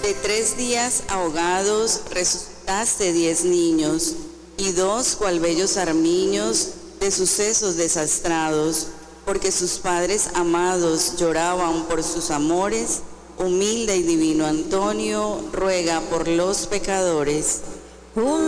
De 3 días ahogados resucitaste 10 niños, y 2 cual bellos armiños de sucesos desastrados, porque sus padres amados lloraban por sus amores. Humilde y divino Antonio, ruega por los pecadores.